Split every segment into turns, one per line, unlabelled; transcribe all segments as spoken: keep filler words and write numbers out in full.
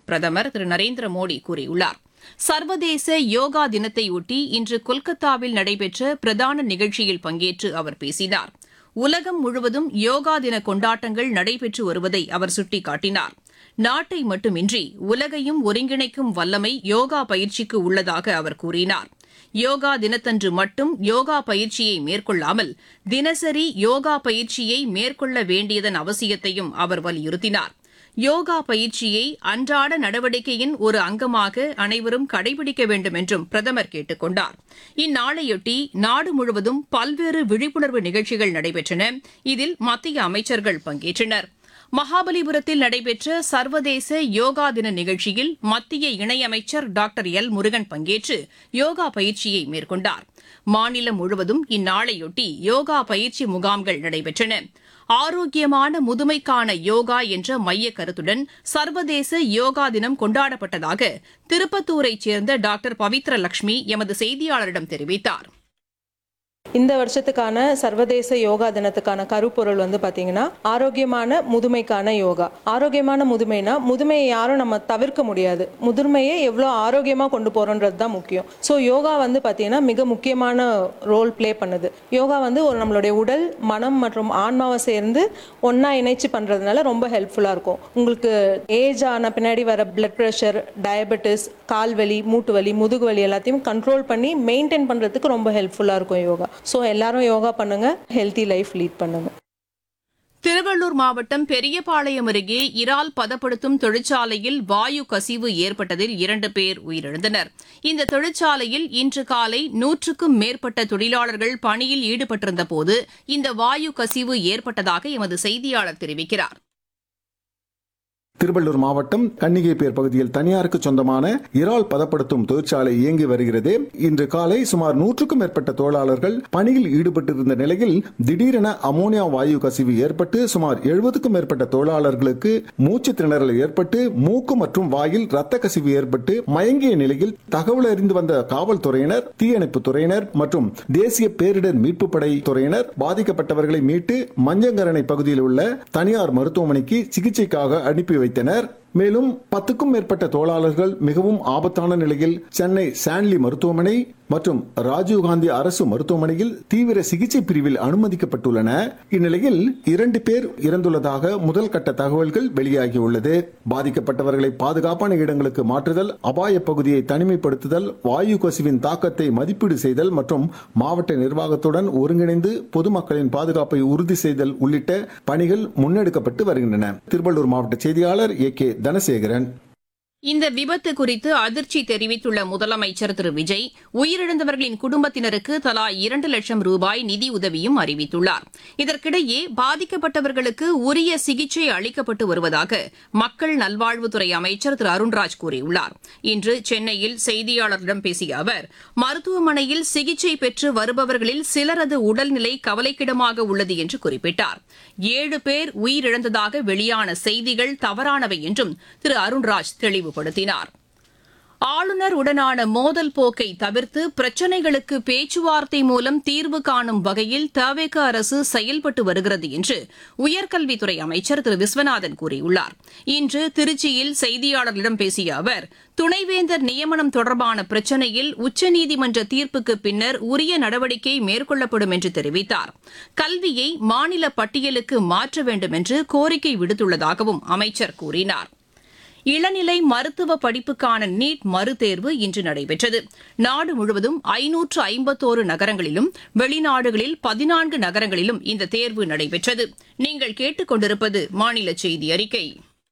பிரதமர் திரு நரேந்திர மோடி கூறியுள்ளார். சர்வதேச யோகா தினத்தையொட்டி இன்று கொல்கத்தாவில் நடைபெற்ற பிரதான நிகழ்ச்சியில் பங்கேற்று அவர் பேசினார். உலகம் முழுவதும் யோகா தின கொண்டாட்டங்கள் நடைபெற்று வருவதை அவர் சுட்டிக்காட்டினார். நாட்டை மட்டுமின்றி உலகையும் ஒருங்கிணைக்கும் வல்லமை யோகா பயிற்சிக்கு உள்ளதாக அவர் கூறினார். யோகா தினத்தன்று மட்டும் யோகா பயிற்சியை மேற்கொள்ளாமல் தினசரி யோகா பயிற்சியை மேற்கொள்ள வேண்டியதன் அவசியத்தையும் அவர் வலியுறுத்தினார். யோகா பயிற்சியை அன்றாட நடவடிக்கையின் ஒரு அங்கமாக அனைவரும் கடைபிடிக்க வேண்டும் என்றும் பிரதமர் கேட்டுக் கொண்டார். இந்நாளையொட்டி நாடு முழுவதும் பல்வேறு விழிப்புணர்வு நிகழ்ச்சிகள் நடைபெற்றன. இதில் மத்திய அமைச்சர்கள் பங்கேற்றனர். மகாபலிபுரத்தில் நடைபெற்ற சர்வதேச யோகா தின நிகழ்ச்சியில் மத்திய இணையமைச்சர் டாக்டர் எல் முருகன் பங்கேற்று யோகா பயிற்சியை மேற்கொண்டார். மாநிலம் முழுவதும் இந்நாளையொட்டி யோகா பயிற்சி முகாம்கள் நடைபெற்றன. ஆரோக்கியமான முதுமைக்கான யோகா என்ற மைய கருத்துடன் சர்வதேச யோகா தினம் கொண்டாடப்பட்டதாக திருப்பத்தூரைச் சேர்ந்த டாக்டர் பவித்ர லட்சுமி எமது செய்தியாளரிடம் தெரிவித்தார்.
இந்த வருஷத்துக்கான சர்வதேச யோகா தினத்துக்கான கருப்பொருள் வந்து பாத்தீங்கன்னா ஆரோக்கியமான முதுமைக்கான யோகா. ஆரோக்கியமான முதுமைனா முதுமையை யாரும் நம்ம தவிர்க்க முடியாது. முதுமையை எவ்வளோ ஆரோக்கியமா கொண்டு போறோன்றது தான் முக்கியம். ஸோ யோகா வந்து பாத்தீங்கன்னா மிக முக்கியமான ரோல் பிளே பண்ணுது. யோகா வந்து ஒரு நம்மளுடைய உடல், மனம் மற்றும் ஆன்மாவை சேர்ந்து ஒன்னா இணைச்சு பண்றதுனால ரொம்ப ஹெல்ப்ஃபுல்லா இருக்கும். உங்களுக்கு ஏஜ் ஆன பின்னாடி வர பிளட் ப்ரெஷர், டயபெட்டிஸ், கால்வலி, மூட்டு வலி, முதுகு வலி எல்லாத்தையும் கண்ட்ரோல் பண்ணி மெயின்டைன் பண்றதுக்கு ரொம்ப ஹெல்ப்ஃபுல்லா இருக்கும் யோகா. ஸோ எல்லாரும் யோகா பண்ணுங்க, ஹெல்த்தி லைஃப் லீட் பண்ணுங்க.
திருவள்ளூர் மாவட்டம் பெரியபாளையம் அருகே இறால் பதப்படுத்தும் தொழிற்சாலையில் வாயு கசிவு ஏற்பட்டதில் இரண்டு பேர் உயிரிழந்தனர். இந்த தொழிற்சாலையில் இன்று காலை நூற்றுக்கும் மேற்பட்ட தொழிலாளர்கள் பணியில் ஈடுபட்டிருந்தபோது இந்த வாயு கசிவு ஏற்பட்டதாக எமது செய்தியாளர் தெரிவிக்கிறார்.
திருவள்ளூர் மாவட்டம் கன்னிகைப்பேர் பகுதியில் தனியாருக்கு சொந்தமான இறால் பதப்படுத்தும் தொழிற்சாலை இயங்கி வருகிறது. இன்று காலை சுமார் நூற்றுக்கும் மேற்பட்ட தொழிலாளர்கள் பணியில் ஈடுபட்டிருந்த நிலையில் திடீரென அமோனியா வாயு கசிவு ஏற்பட்டு சுமார் எழுபதுக்கும் மேற்பட்ட தொழிலாளர்களுக்கு மூச்சு திணறல் ஏற்பட்டு மூக்கு மற்றும் வாயில் ரத்த கசிவு ஏற்பட்டு மயங்கிய நிலையில் தகவல் அறிந்து வந்த காவல்துறையினர், தீயணைப்பு துறையினர் மற்றும் தேசிய பேரிடர் மீட்பு படை துறையினர் பாதிக்கப்பட்டவர்களை மீட்டு மஞ்சங்கரணை பகுதியில் உள்ள தனியார் மருத்துவமனைக்கு சிகிச்சைக்காக அனுப்பி வைத்தனர். மேலும் பத்துக்கும் மேற்பட்ட தொழிலாளர்கள் மிகவும் ஆபத்தான நிலையில் சென்னை சான்லி மருத்துவமனை மற்றும் ராஜீவ்காந்தி அரசு மருத்துவமனையில் தீவிர சிகிச்சை பிரிவில் அனுமதிக்கப்பட்டுள்ளன. இந்நிலையில் இரண்டு பேர் இறந்துள்ளதாக முதல் கட்ட தகவல்கள் வெளியாகியுள்ளது. பாதிக்கப்பட்டவர்களை பாதுகாப்பான இடங்களுக்கு மாற்றுதல், அபாய பகுதியை தனிமைப்படுத்துதல், வாயு கசிவின் தாக்கத்தை மதிப்பீடு செய்தல் மற்றும் மாவட்ட நிர்வாகத்துடன் ஒருங்கிணைந்து பொதுமக்களின் பாதுகாப்பை உறுதி செய்தல் உள்ளிட்ட பணிகள் முன்னெடுக்கப்பட்டு வருகின்றன. திருவள்ளூர் மாவட்ட செய்தியாளர் ஏ கே தனசேகரன்.
இந்த விபத்து குறித்து அதிர்ச்சி தெரிவித்துள்ள முதலமைச்சர் திரு விஜய் உயிரிழந்தவர்களின் குடும்பத்தினருக்கு தலா இரண்டு லட்சம் ரூபாய் நிதியுதவியும் அறிவித்துள்ளார். இதற்கிடையே பாதிக்கப்பட்டவர்களுக்கு உரிய சிகிச்சை அளிக்கப்பட்டு வருவதாக மக்கள் நல்வாழ்வுத்துறை அமைச்சர் திரு அருண்ராஜ் கூறியுள்ளார். இன்று சென்னையில் செய்தியாளர்களிடம் பேசிய அவர், மருத்துவமனையில் சிகிச்சை பெற்று வருபவர்களில் சிலரது உடல்நிலை கவலைக்கிடமாக உள்ளது என்று குறிப்பிட்டார். ஏழு பேர் உயிரிழந்ததாக வெளியான செய்திகள் தவறானவை என்றும் திரு அருண்ராஜ் தெளிவு படுத்தினார். ஆளுநர் உடனான மோதல் போக்கை தவிர்த்து பிரச்சினைகளுக்கு பேச்சுவார்த்தை மூலம் தீர்வு காணும் வகையில் தவேக அரசு செயல்பட்டு வருகிறது என்று உயர்கல்வித்துறை அமைச்சர் திரு விஸ்வநாதன் கூறியுள்ளார். இன்று திருச்சியில் செய்தியாளர்களிடம் பேசிய அவர், துணைவேந்தர் நியமனம் தொடர்பான பிரச்சினையில் உச்சநீதிமன்ற தீர்ப்புக்கு பின்னர் உரிய நடவடிக்கை மேற்கொள்ளப்படும் என்று தெரிவித்தார். கல்வியை மாநில பட்டியலுக்கு மாற்ற வேண்டும் என்று கோரிக்கை விடுத்துள்ளதாகவும் அமைச்சர் கூறினார். இளநிலை மருத்துவ படிப்புக்கான நீட் மறுதேர்வு இன்று நடைபெற்றது. நாடு முழுவதும் ஐநூற்று ஐம்பத்தோரு நகரங்களிலும் வெளிநாடுகளில் பதினான்கு நகரங்களிலும் இந்த தேர்வு நடைபெற்றது. நீங்கள் கேட்டுக் கொண்டிருப்பது மாநில செய்தி அறிக்கை.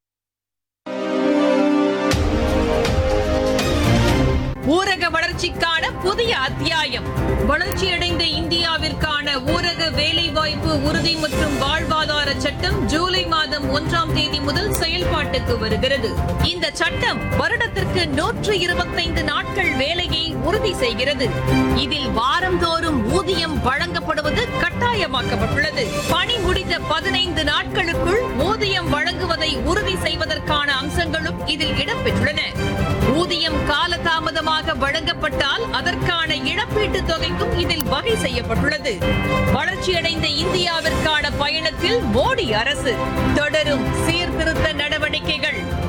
ஊரக வளர்ச்சிக்கான புதிய அத்தியாயம். வளர்ச்சியடைந்த இந்தியாவிற்கான ஊரக வேலைவாய்ப்பு உறுதி மற்றும் வாழ்வாதார சட்டம் ஜூலை மாதம் ஒன்றாம் தேதி முதல் செயல்பாட்டுக்கு வருகிறது. இந்த சட்டம் வருடத்திற்கு நூற்று இருபத்தைந்து நாட்கள் வேலையை உறுதி செய்கிறது. இதில் வாரந்தோறும் ஊதியம் வழங்கப்படுவது கட்டாயமாக்கப்பட்டுள்ளது. பணி முடிந்த பதினைந்து நாட்களுக்குள் ஊதியம் வழங்குவதை உறுதி செய்வதற்கான அம்சங்களும் இதில் இடம்பெற்றுள்ளன. ஊதியம் காலதாமதமாக வழங்கப்பட்டால் அதற்கான இழப்பீட்டுத் தொகைக்கும் இதில் வகை செய்யப்பட்டுள்ளது. வளர்ச்சியடைந்த இந்தியாவிற்கான பயணத்தில் மோடி அரசு தொடரும் சீர்திருத்த நடவடிக்கைகள்.